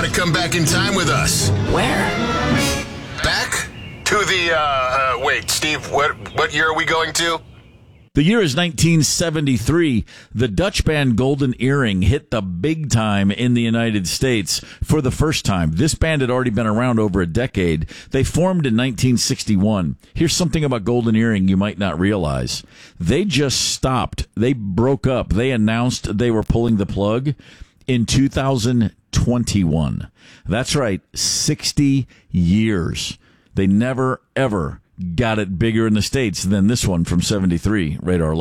got to come back in time with us. Where? Back to the, wait, Steve, what year are we going to? The year is 1973. The Dutch band Golden Earring hit the big time in the United States for the first time. This band had already been around over a decade. They formed in 1961. Here's something about Golden Earring you might not realize. They just stopped. They broke up. They announced they were pulling the plug in 2021. That's right, 60 years. They never, ever got it bigger in the States than this one from 73, Radar Live.